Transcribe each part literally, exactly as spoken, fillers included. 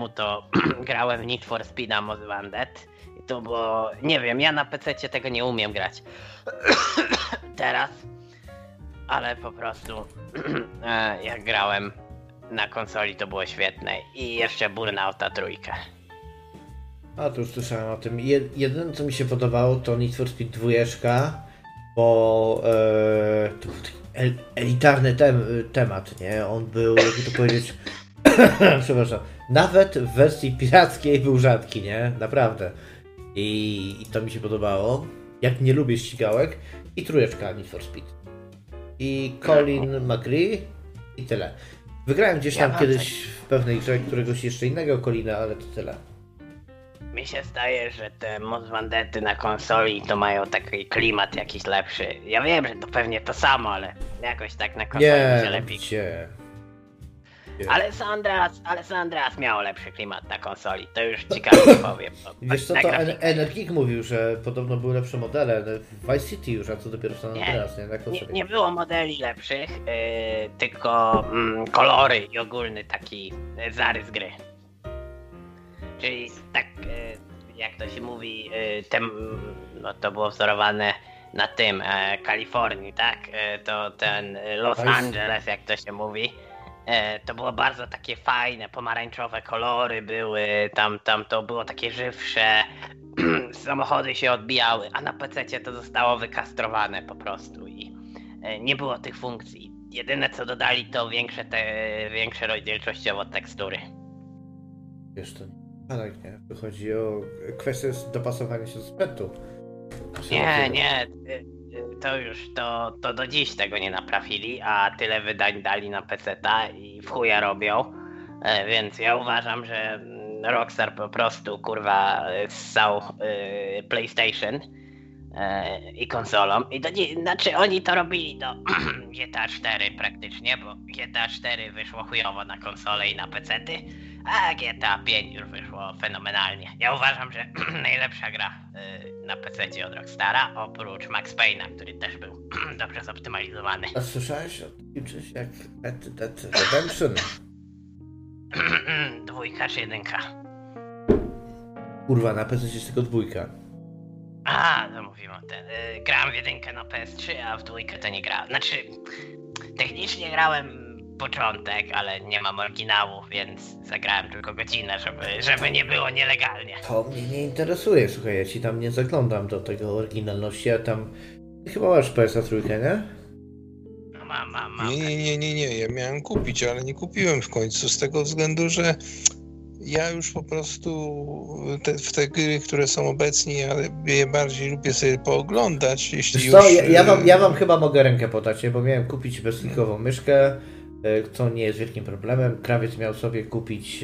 temu to grałem w Need for Speed'a Most Wanted i to było, nie wiem, ja na pececie tego nie umiem grać teraz, ale po prostu jak grałem na konsoli to było świetne i jeszcze Burnouta trójkę. A to już słyszałem o tym. Jedyne co mi się podobało to Need for Speed dwójeczka, bo e, to był taki el, elitarny tem, temat, nie? On był, jakby to powiedzieć, przepraszam, nawet w wersji pirackiej był rzadki, nie? Naprawdę. I, I to mi się podobało. Jak nie lubię ścigałek. I trójeczka Need for Speed. I Colin McRae i tyle. Wygrałem gdzieś tam ja kiedyś w pewnej grze któregoś jeszcze innego Colina, ale to tyle. Mi się zdaje, że te Most Wantedy na konsoli to mają taki klimat jakiś lepszy. Ja wiem, że to pewnie to samo, ale jakoś tak na konsoli nie, się lepiej. Nie, nie. Ale San Andreas, ale San Andreas miało lepszy klimat na konsoli, to już ciekawie powiem. Wiesz co, to Energik mówił, że podobno były lepsze modele w Vice City już, a co dopiero San Andreas, nie? nie? Na konsoli. Nie, nie było modeli lepszych, yy, tylko mm, kolory i ogólny taki zarys gry. Czyli tak, jak to się mówi, tem, no to było wzorowane na tym, Kalifornii, tak? To ten Los Angeles, jak to się mówi, to było bardzo takie fajne, pomarańczowe kolory były, tam, tam to było takie żywsze, samochody się odbijały, a na pececie to zostało wykastrowane po prostu i nie było tych funkcji. Jedyne co dodali to większe, te, większe rozdzielczościowo tekstury. Wiesz to ale nie, tu chodzi o kwestię dopasowania się do sprzętu. Nie, nie, to już, to, to do dziś tego nie naprawili, a tyle wydań dali na peceta i w chuja robią, więc ja uważam, że Rockstar po prostu, kurwa, ssał y, PlayStation y, i konsolą i do dziś, znaczy oni to robili do G T A cztery praktycznie, bo G T A cztery wyszło chujowo na konsole i na pecety, a G T A pięć już wyszło fenomenalnie. Ja uważam, że najlepsza gra y, na pececie od Rockstara, oprócz Max Payne'a, który też był dobrze zoptymalizowany. A słyszałeś o takim czymś jak Red Dead Redemption? Dwójka czy jedynka? Kurwa, na pececie jest tylko dwójka. A, to mówimy o tym. Y, grałem w jedynkę na P S trzy, a w dwójkę to nie grałem. Znaczy, technicznie grałem początek, ale nie mam oryginału, więc zagrałem tylko godzinę, żeby, żeby nie było nielegalnie. To mnie nie interesuje, słuchaj, ja ci tam nie zaglądam do tego oryginalności, a tam chyba masz P S trzy, nie? No mam, mam, mam. Nie, nie, nie, nie, nie, ja miałem kupić, ale nie kupiłem w końcu z tego względu, że ja już po prostu te, w te gry, które są obecnie, ja je bardziej lubię sobie pooglądać, jeśli już... Co, ja, ja, wam, ja wam chyba mogę rękę podać, bo miałem kupić bezklikową myszkę, co nie jest wielkim problemem. Krawiec miał sobie kupić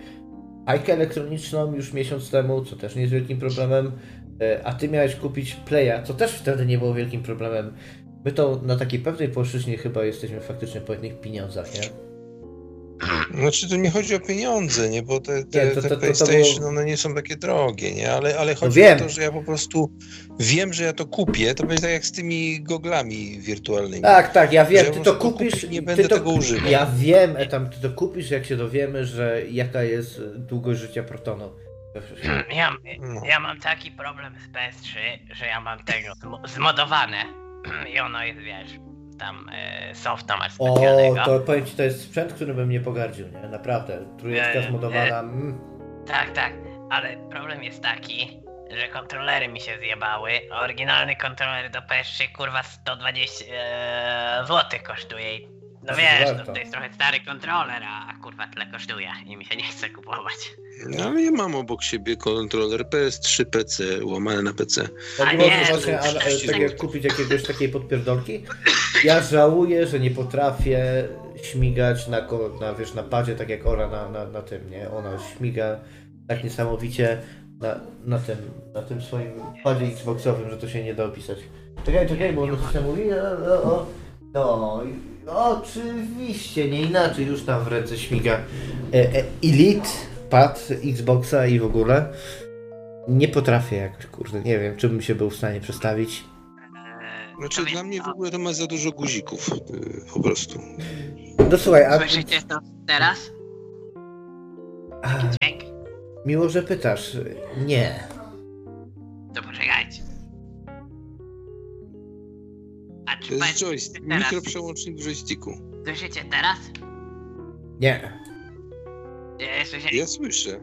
fajkę elektroniczną już miesiąc temu, co też nie jest wielkim problemem, a ty miałeś kupić Playa, co też wtedy nie było wielkim problemem. My to na takiej pewnej płaszczyźnie chyba jesteśmy faktycznie po jednych pieniądzach, nie? Znaczy to nie chodzi o pieniądze, nie, bo te, te, nie, to, to, te to, PlayStation, to było... one nie są takie drogie, nie, ale, ale chodzi no wiem. o to, że ja po prostu wiem, że ja to kupię, to będzie tak jak z tymi goglami wirtualnymi. Tak, tak, ja wiem, że ty ja to kupisz, kupię, nie będę ty to, tego używał. Ja wiem, Etam, ty to kupisz, jak się dowiemy, że jaka jest długość życia Protonu. Ja, ja mam taki problem z P S trzy, że ja mam tego zmodowane i ono jest, wiesz, tam e, softa masz specjalnego. O, to powiem ci, to jest sprzęt, który bym nie pogardził, nie? Naprawdę. Trójeczka zmodowana. Mm. Tak, tak, ale problem jest taki, że kontrolery mi się zjebały, a oryginalny kontroler do P S trzy kurwa sto dwadzieścia złotych kosztuje. No wiesz, to, to jest trochę stary kontroler, a, a kurwa tyle kosztuje i mi się nie chce kupować. No ale ja mam obok siebie kontroler P S trzy P C, łamane na P C. Tak nie, właśnie, ale, tak jak kupić jakiegoś takiej podpierdolki, ja żałuję, że nie potrafię śmigać na, na, wiesz, na padzie, tak jak Ora na, na, na tym, nie? Ona śmiga tak niesamowicie na, na, tym, na tym swoim padzie Xboxowym, że to się nie da opisać. Czekaj, czekaj, bo ono coś tam mówi, o, o, no, oczywiście, nie inaczej, już tam w ręce śmiga. E, e, Elite, pad Xboxa i w ogóle nie potrafię jakoś, kurde, nie wiem, czy bym się był w stanie przestawić. Znaczy dla mnie w ogóle to ma za dużo guzików, yy, po prostu. No słuchaj, a... Słyszycie to teraz? Taki dźwięk? Miło, że pytasz. Nie. To poczekajcie. A czy To jest państwo joystick, teraz mikroprzełącznik w joysticku. słyszycie teraz? Nie. Nie, słyszycie? Ja słyszę.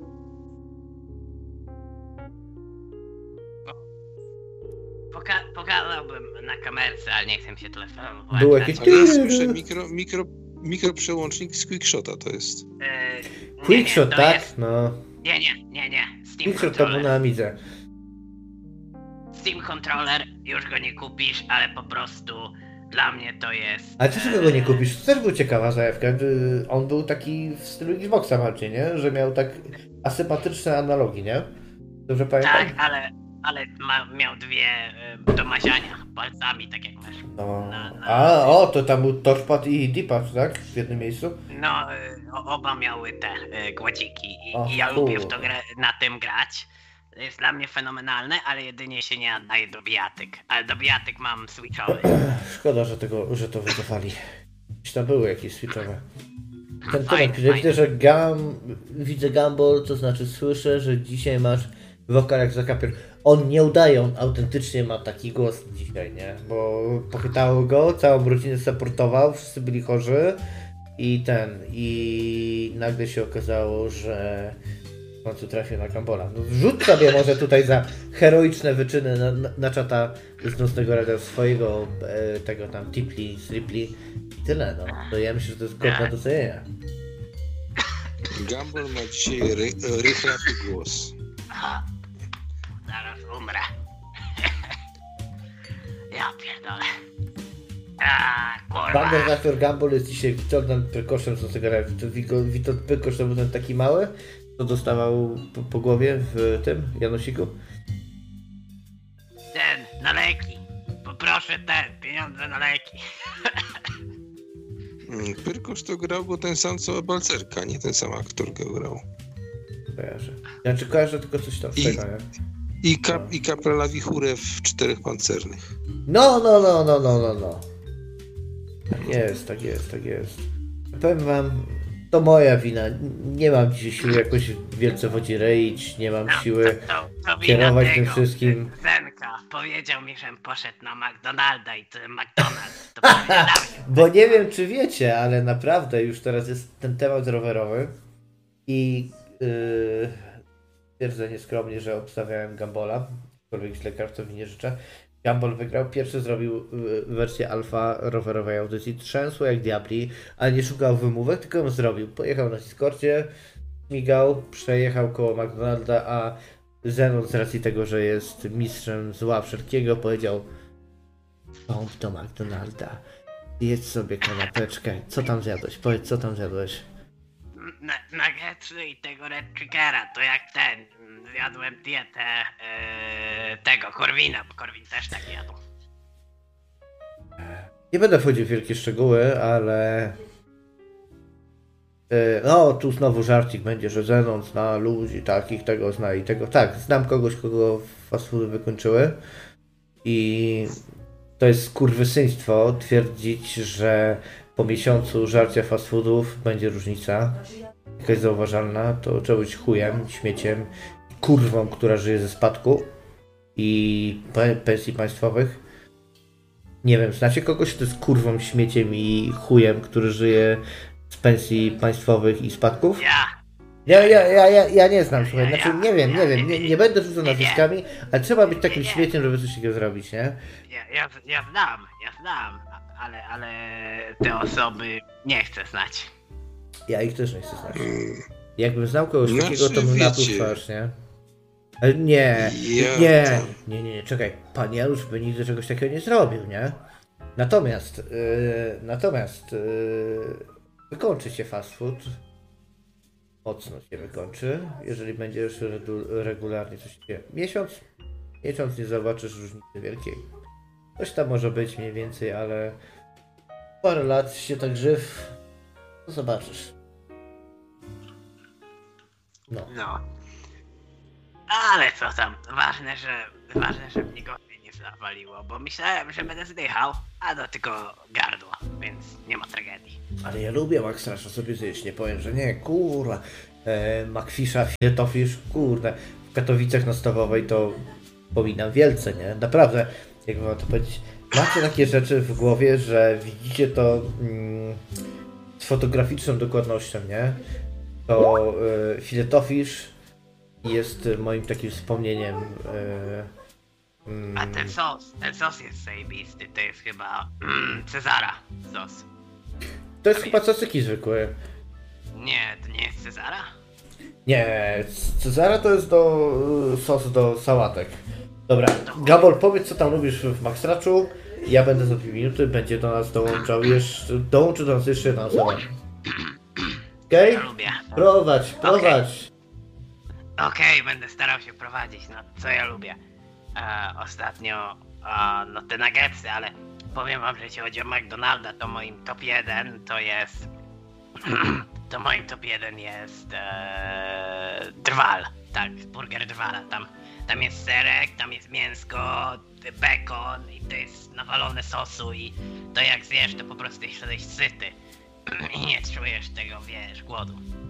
Poka- pokazałbym na kamerce, ale nie chcę się telefonem Było włączać. jakieś- Ale ja słyszę mikro, mikro, mikroprzełącznik z Quickshota to jest. Yy, nie, Quickshot, nie, to tak? jest- No. Nie, nie, nie, nie. Steam Quickshot to był Controller. na Amidze. Steam Controller, już go nie kupisz, ale po prostu dla mnie to jest... Ale dlaczego go nie kupisz? To też był ciekawa zajawka. Y, On był taki w stylu Xboxa bardziej, nie? Że miał tak asymetryczne analogi, nie? Dobrze pamiętam? Tak, ale, ale ma, miał dwie y, do maziania palcami, tak jak masz. No. Na- na- A, o, to tam był touchpad i D-pad, tak? W jednym miejscu? No, y, o- oba miały te y, gładziki i, O, i ja lubię w to kurwa. grę, na tym grać. To jest dla mnie fenomenalne, ale jedynie się nie nadaje do bijatyk. Ale do bijatyk mam switchowy. Szkoda, że, tego, że to wycofali. Gdzieś tam były jakieś switchowe. Ten Fajne, temat, że widzę, fajne. że gam, widzę Gumball, to znaczy słyszę, że dzisiaj masz wokal jak zakapier. On nie udaje, on autentycznie ma taki głos dzisiaj, nie? Bo pochytało go, całą rodzinę supportował, wszyscy byli chorzy i ten, i nagle się okazało, że w końcu trafił na Gumballa. No, rzuć sobie może tutaj za heroiczne wyczyny na, na, na czata z Nocnego Radia swojego e, tego tam Tipli, Stripli i tyle, no. To ja myślę, że to jest godne docenienia. Gumball ma dzisiaj ry- rychlawy głos. Aha. Zaraz umrę. Ja pierdolę. A, kurwa. Bundle Raptor Gumball jest dzisiaj Witoldan Pykoszem z Nocnego Radia. To Wiko- Witold Pykosz to był ten taki mały, co dostawał po, po głowie w tym Janosiku. Ten, na leki. Poproszę ten, pieniądze na leki. Mm, Pyrkosz to grał go ten sam co Balcerka, nie ten sam aktor go grał. Kojarzę. Znaczy kojarzę tylko coś tam z I- tego, nie? I, kap, i kaprala Wichurę w Czterech Pancernych. No, no, no, no, no, no, no. Tak jest, tak jest, tak jest. Powiem wam, to moja wina. Nie mam dzisiaj siły jakoś wielce wodzireić, nie mam siły To, to wina kierować tym tego, wszystkim. Zenka powiedział mi, żebym poszedł na McDonalda i to McDonald's to powiedział. Bo nie wiem, czy wiecie, ale naprawdę już teraz jest ten temat rowerowy i yy, twierdzę nieskromnie, że obstawiałem Gumballa, aczkolwiek źle kartowi nie życzę. Gumball wygrał, pierwszy zrobił yy, wersję alfa rowerowej audycji, trzęsło jak diabli, ale nie szukał wymówek, tylko ją zrobił. Pojechał na Discordzie, migał, przejechał koło McDonalda, a Zenon z racji tego, że jest mistrzem zła wszelkiego, powiedział: "Pomp do McDonalda, jedz sobie kanapeczkę, co tam zjadłeś? Powiedz, co tam zjadłeś?" Na- Nuggetsy i tego Red Chickera, to jak ten, zjadłem dietę e, tego Korwina, bo Korwin też tak jadł. Nie będę wchodził w wielkie szczegóły, ale... Yy, no, tu znowu żarcik będzie, że Zenon zna ludzi takich, tego zna i tego. Tak, znam kogoś, kogo fast foody wykończyły i to jest kurwysyństwo twierdzić, że po miesiącu żarcia fast foodów będzie różnica jakaś zauważalna. To trzeba być chujem, śmieciem, kurwą, która żyje ze spadku i pe- pensji państwowych. Nie wiem, znacie kogoś, kto jest kurwą, śmieciem i chujem, który żyje z pensji państwowych i spadków? Ja, Ja, ja, ja, ja, ja nie znam, słuchaj, znaczy nie wiem, nie wiem, nie, nie będę rzucał nazwiskami, ale trzeba być takim śmieciem, żeby coś takiego zrobić, nie? ja, ja, ja znam, ja znam, a- ale, ale te osoby nie chcę znać. Ja ich też nie chcę znać. Mm, Jakbym znał kogoś Znaczy, takiego, to bym napluł wiecie- twarz, nie? Ale nie, Ja nie, tam- nie, nie, nie, czekaj, pan Janusz by nigdy czegoś takiego nie zrobił, nie? Natomiast, yy, natomiast, yy, wykończy się fast food, mocno się wykończy, jeżeli będziesz redu- regularnie coś dzieje. Miesiąc, miesiąc nie zobaczysz różnicy wielkiej. Coś tam może być mniej więcej, ale parę lat się tak żyw, to zobaczysz. No. No. Ale co tam, ważne, że ważne, że mnie gorzej nie zawaliło, bo myślałem, że będę zdychał, a to tylko gardło, więc nie ma tragedii. Ale ja lubię Max Rasha sobie zjeść, nie powiem, że nie, kurwa. e, Macfisha, Filetofisz, kurde, w Katowicach na Stawowej to pominam wielce, nie? Naprawdę, jak mam to powiedzieć, macie takie rzeczy w głowie, że widzicie to mm, z fotograficzną dokładnością, nie? To e, Filetofisz jest moim takim wspomnieniem. E, mm, A ten sos, ten sos jest zajebisty, to jest chyba mm, Cezara sos. to jest chyba cacyki zwykły. Nie, to nie jest Cezara? Nie, Cezara to jest do sos do sałatek. Dobra, Gabor, powiedz co tam lubisz w Maxraczu. Ja będę za dwie minuty, będzie do nas dołączał jeszcze, dołączy do nas jeszcze jedna osoba. Okej? Ja lubię. Prowadź, prowadź. Okej, będę starał się prowadzić, no co ja lubię. E, ostatnio, e, no te nuggetsy, ale powiem wam, że jeśli chodzi o McDonalda, to moim top jeden to jest... to moim top jeden jest e, drwal, tak, burger drwala, tam, tam jest serek, tam jest mięsko, bekon i to jest nawalone sosu i to jak zjesz, to po prostu jesteś syty i nie czujesz tego, wiesz, głodu.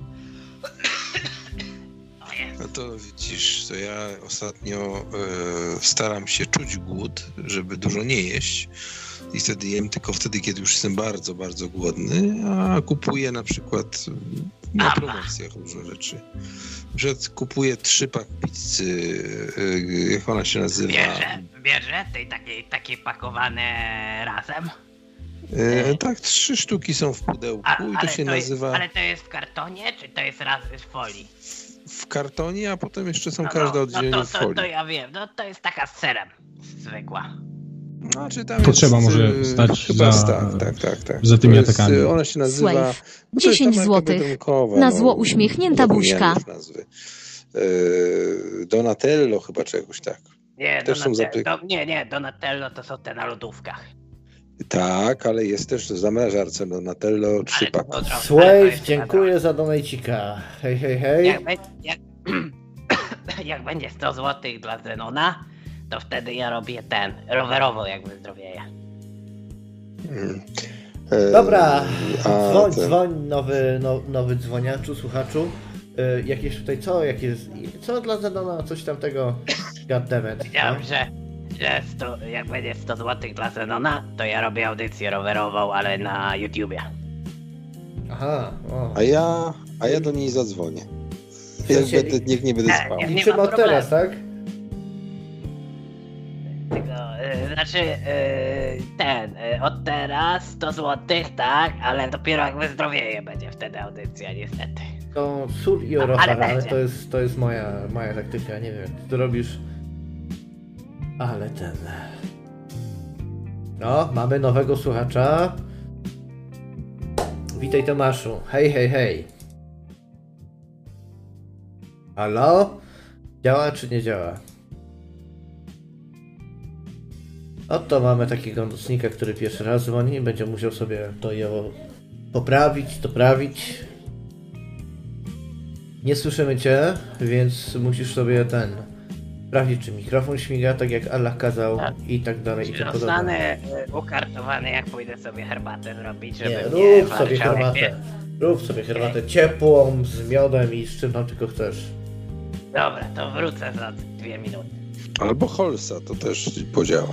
No to widzisz, to ja ostatnio e, staram się czuć głód, żeby dużo nie jeść i wtedy jem tylko wtedy, kiedy już jestem bardzo, bardzo głodny, a kupuję na przykład na promocjach różne rzeczy. Na przykład kupuję trzy pak pizzy, e, jak ona się nazywa? Bierze, bierze tej takiej, takiej pakowane razem? E, tak, trzy sztuki są w pudełku A, i to ale się to nazywa... Jest, ale to jest w kartonie, czy to jest raz w folii? W kartonie, a potem jeszcze są No, każde no, oddzielnie no to, w to, folii. to ja wiem, no to jest taka z serem zwykła. No, czy tam To jest, trzeba może stać chyba za- tak, tak, tak, tak. za tymi To jest, atakami. Ona się nazywa... Słave. no to jest ta dziesięć marka złotych. gatunkowa, Na no, zło uśmiechnięta zapomniałem buźka. już nazwy. Yy, Donatello chyba czegoś tak. Nie, Też są Donate- zapy- do, nie, nie, Donatello to są te na lodówkach. Tak, ale jest też w zamrażarce Donatello trzy Ale to pak. od razu- ale to Słave, jest dziękuję za donajcika. Hej, hej, hej. Jak, be- jak, jak będzie sto złotych dla Zenona, to wtedy ja robię ten, rowerowo jak wyzdrowieję. Mm. Yy, Dobra, a dzwoń, ten- dzwoń, nowy, no, nowy dzwoniaczu, słuchaczu. Y, jakieś tutaj co, jakieś, co dla Zenona, coś tamtego, goddammit. Powiedziałem, że, że sto, jak będzie sto złotych dla Zenona, to ja robię audycję rowerową, ale na YouTubie. Aha, o. A ja, a ja do niej zadzwonię. W Jak sensie- będę, niech nie będę Nie, spał. nie. Liczymy ma od teraz, tak? Tylko, y, znaczy, y, ten, y, od teraz sto złotych, tak, ale dopiero jak wyzdrowieję będzie wtedy audycja, niestety. To sól i Ale orofar, ale będzie. to jest, to jest moja, moja taktyka, nie wiem, ty to robisz. Ale ten... No, mamy nowego słuchacza. Witaj Tomaszu, hej, hej, hej. Halo? Działa czy nie działa? Oto mamy takiego nocnika, który pierwszy raz dzwoni, będzie musiał sobie to ją poprawić, doprawić. Nie słyszymy cię, więc musisz sobie ten sprawdzić, czy mikrofon śmiga, tak jak Allah kazał Tak. i tak dalej i tym podobne. Zostanę y, ukartowany, jak pójdę sobie herbatę zrobić, żeby Nie, mnie rób sobie marszałek herbatę. wie- Rób sobie herbatę ciepłą, z miodem i z czym tam tylko chcesz. Dobra, to wrócę za dwie minuty. Albo Holsa, to też podziała.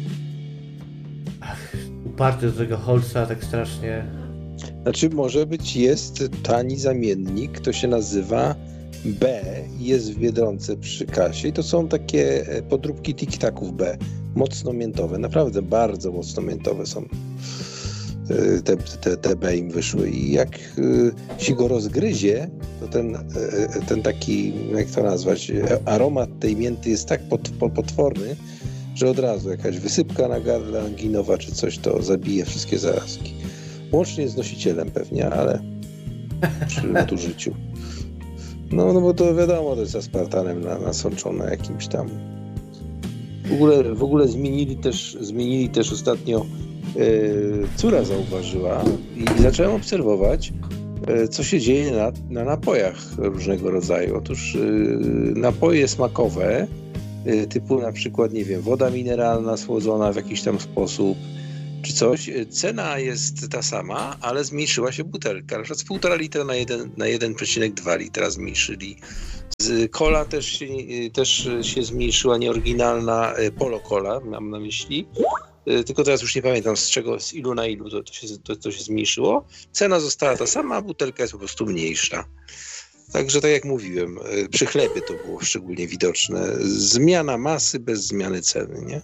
Uparty do tego Holsa tak strasznie. Znaczy może być, jest tani zamiennik, to się nazywa B, jest w Biedronce przy kasie i to są takie podróbki tik-taków B, mocno miętowe, naprawdę bardzo mocno miętowe są. Te, te, te B im wyszły i jak się go rozgryzie, to ten, ten taki, jak to nazwać, aromat tej mięty jest tak pot, potworny, że od razu jakaś wysypka na gardle anginowa czy coś to zabije wszystkie zarazki. Łącznie z nosicielem pewnie, ale przy nadużyciu. No, no bo to wiadomo, to jest aspartanem na, nasączone jakimś tam. W ogóle, w ogóle zmienili też, zmienili też ostatnio yy, córa zauważyła i zacząłem obserwować, yy, co się dzieje na, na napojach różnego rodzaju. Otóż yy, napoje smakowe, yy, typu na przykład, nie wiem, woda mineralna słodzona w jakiś tam sposób, czy coś, cena jest ta sama, ale zmniejszyła się butelka. Na przykład z półtora litra na, jeden, na jeden przecinek dwa litra zmniejszyli. Z cola też się, też się zmniejszyła nieoryginalna Polo Cola, mam na myśli. Tylko teraz już nie pamiętam z czego, z ilu na ilu to, to, się, to, to się zmniejszyło. Cena została ta sama, a butelka jest po prostu mniejsza. Także tak jak mówiłem, przy chlebie to było szczególnie widoczne. Zmiana masy bez zmiany ceny, nie?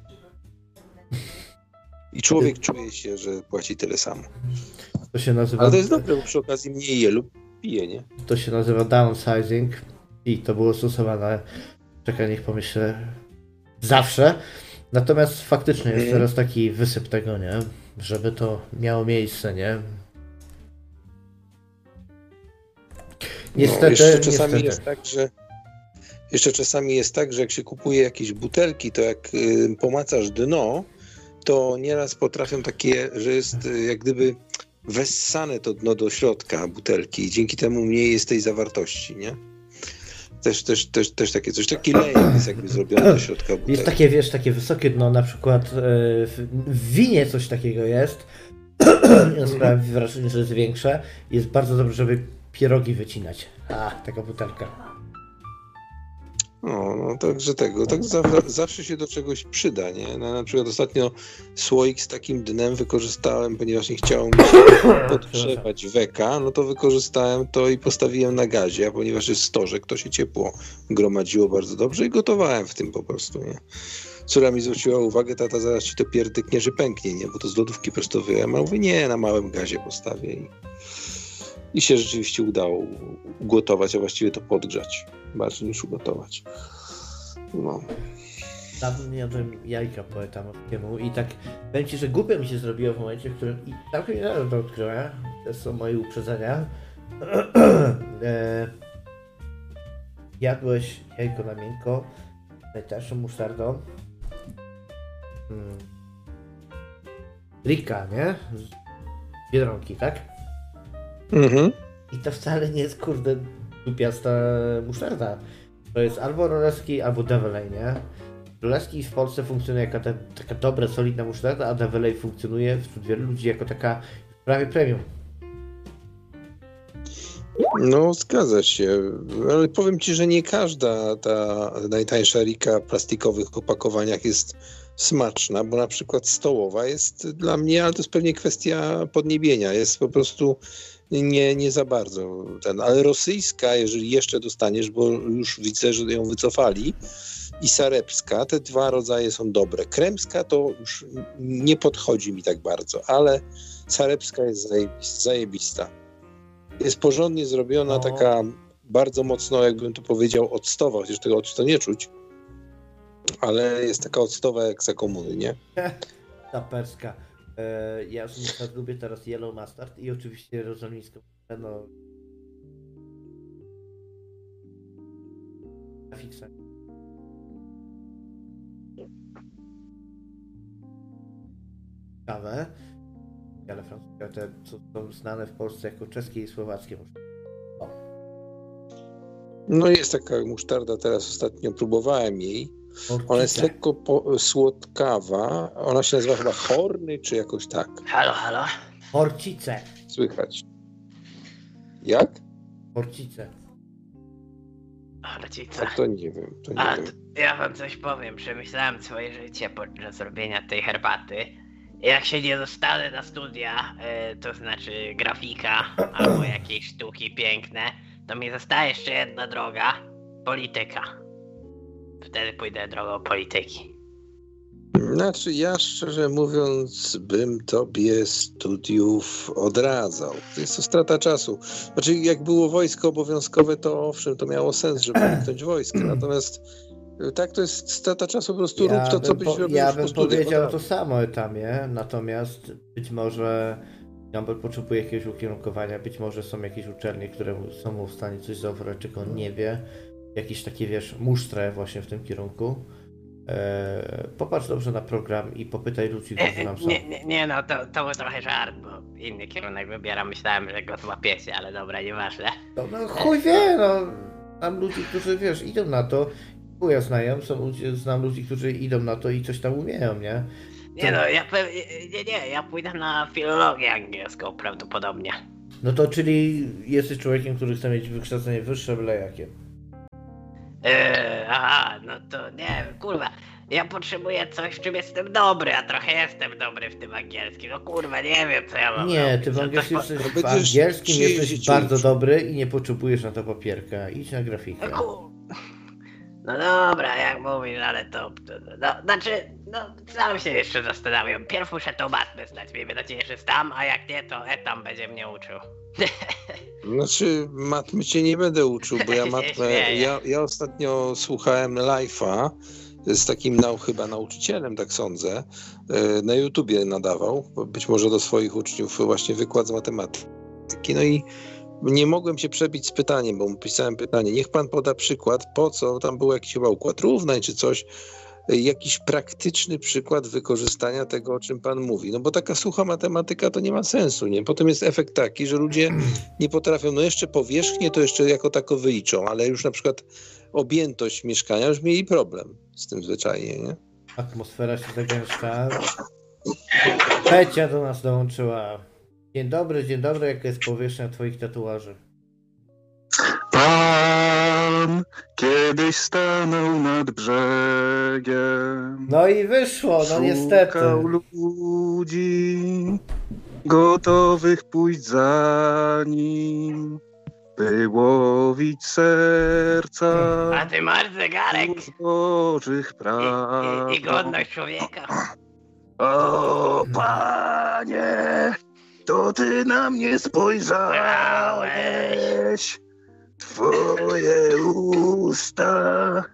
I człowiek czuje się, że płaci tyle samo. To się nazywa... Ale to jest dobre, bo przy okazji mniej je lub pije, nie? To się nazywa downsizing i to było stosowane, czekaj, niech pomyślę, zawsze. Natomiast faktycznie jest teraz taki wysyp tego, nie? Żeby to miało miejsce, nie? Niestety, no, jeszcze czasami niestety. jest tak, że jeszcze czasami jest tak, że jak się kupuje jakieś butelki, to jak y, pomacasz dno, to nieraz potrafią takie, że jest y, jak gdyby wessane to dno do środka butelki i dzięki temu mniej jest tej zawartości, nie? Też, też, też, też takie coś, taki lejek jest jakby zrobiony do środka butelki. Jest takie, wiesz, takie wysokie dno, na przykład yy, w, w winie coś takiego jest. Ja sprawia wrażenie, że jest większe. Jest bardzo dobrze, żeby pierogi wycinać. A, taka butelka. No, no także tego, tak za, zawsze się do czegoś przyda, nie? Na, na przykład ostatnio słoik z takim dnem wykorzystałem, ponieważ nie chciało mi się podgrzewać weka, no to wykorzystałem to i postawiłem na gazie, a ponieważ jest stożek, to się ciepło gromadziło bardzo dobrze i gotowałem w tym po prostu, nie? Córa mi zwróciła uwagę, tata, zaraz ci to pierdyknie, że pęknie, nie? Bo to z lodówki prosto wyjąłem, a mówię, nie, na małym gazie postawię i, i się rzeczywiście udało ugotować, a właściwie to podgrzać. Bardziej niż ugotować. No. Dawno nie jadłem jajka poetamowskiemu i tak powiem ci, że głupio mi się zrobiło w momencie, w którym i całkiem niedawno to odkryłem. To są moje uprzedzenia. e, jadłeś jajko na miękko z najtańszą musztardą. Hmm. Rika, nie? Z Biedronki, tak? Mhm. I to wcale nie jest, kurde, dupiasta musztarda. To jest albo Roleski, albo Devilej, nie? Roleski w Polsce funkcjonuje jako ta, taka dobra, solidna musztarda, a Devilej funkcjonuje wśród wielu ludzi jako taka prawie premium. No, zgadza się, ale powiem ci, że nie każda ta najtańsza Rika w plastikowych opakowaniach jest smaczna, bo na przykład stołowa jest dla mnie, ale to jest pewnie kwestia podniebienia, jest po prostu nie, nie za bardzo ten, ale rosyjska, jeżeli jeszcze dostaniesz, bo już widzę, że ją wycofali, i sarepska, te dwa rodzaje są dobre. Kremska to już nie podchodzi mi tak bardzo, ale sarepska jest zajebista. zajebista. Jest porządnie zrobiona, no. Taka bardzo mocno, jakbym to powiedział, octowa, chociaż tego octu nie czuć, ale jest taka octowa jak za komuny, nie? Ta perska. E, ja już nie lubię teraz Yellow Mustard i oczywiście rozumniską. No... Fiksa. Kawę, ale francuskie, te co są znane w Polsce jako czeskie i słowackie. O. No jest taka musztarda, teraz ostatnio próbowałem jej. Orkice. Ona jest lekko po, słodkawa. Ona się nazywa chyba Horny, czy jakoś tak. Halo, halo. Horcice. Słychać. Jak? Horcice. Horcice. A to nie wiem. To nie A, wiem. To ja wam coś powiem. Przemyślałem swoje życie podczas robienia tej herbaty. Jak się nie dostanę na studia, yy, to znaczy grafika albo jakieś sztuki piękne, to mi zostaje jeszcze jedna droga. Polityka. Wtedy pójdę drogą polityki. Znaczy ja szczerze mówiąc bym tobie studiów odradzał. To jest to strata czasu. Znaczy jak było wojsko obowiązkowe, to owszem, to miało sens, żeby uniknąć wojska. Natomiast tak to jest strata czasu, po prostu ja rób to, co byś po, robił Ja po bym studiach. powiedział to samo etamie, natomiast być może Gamble potrzebuje jakiegoś ukierunkowania, być może są jakieś uczelnie, które są mu w stanie coś zaoferować, czego on nie wie. Jakieś takie, wiesz, musztrę właśnie w tym kierunku. Eee, popatrz dobrze na program i popytaj ludzi, którzy nam są. Nie, nie, nie no, to, to był trochę żart, bo inny kierunek wybieram. Myślałem, że go złapiecie, ale dobra, nieważne. No, no chuj wie, no. Mam ludzi, którzy, wiesz, idą na to. Chuja znają, są ludzie, znam ludzi, którzy idą na to i coś tam umieją, nie? Nie no, ja pewnie, nie, nie, ja pójdę na filologię angielską prawdopodobnie. No to czyli jesteś człowiekiem, który chce mieć wykształcenie wyższe, byle jakie. Eee, aha, no to nie wiem, kurwa. Ja potrzebuję coś, w czym jestem dobry, a trochę jestem dobry w tym angielskim. No kurwa, nie wiem co ja mam Nie, robić. ty w Co- angielskim coś po- jesteś, w Będziesz angielskim przyjeździć jesteś już. bardzo dobry i nie potrzebujesz na to papierka. Idź na grafikę. No kur... No dobra, jak mówisz, ale to... to no, znaczy, no sam się jeszcze zastanawiam. Pierw muszę tą matmę zdać, miejmy nadzieję, że tam, a jak nie, to etam będzie mnie uczył. Znaczy, matmy cię nie będę uczył, bo ja Się matmę. śmieję. Ja, ja ostatnio słuchałem live'a z takim nau, chyba nauczycielem, tak sądzę. e, Na YouTubie nadawał, być może do swoich uczniów, właśnie wykład z matematyki. No i nie mogłem się przebić z pytaniem, bo mu pisałem pytanie. Niech pan poda przykład, po co tam był jakiś chyba układ równań czy coś. e, Jakiś praktyczny przykład wykorzystania tego, o czym pan mówi. No bo taka sucha matematyka to nie ma sensu, nie? Potem jest efekt taki, że ludzie nie potrafią, no jeszcze powierzchnię to jeszcze jako tako wyliczą, ale już na przykład objętość mieszkania już mieli problem z tym zwyczajnie, nie? Atmosfera się zagęszcza. Pecia do nas dołączyła. Dzień dobry, dzień dobry, jaka jest powierzchnia twoich tatuaży? Pan kiedyś stanął nad brzegiem. No i wyszło, no niestety. Szukał ludzi gotowych pójść za nim, by łowić serca A ty masz zegarek Bożych i, praw. i, i godność człowieka. O Panie, to Ty na mnie spojrzałeś, Twoje usta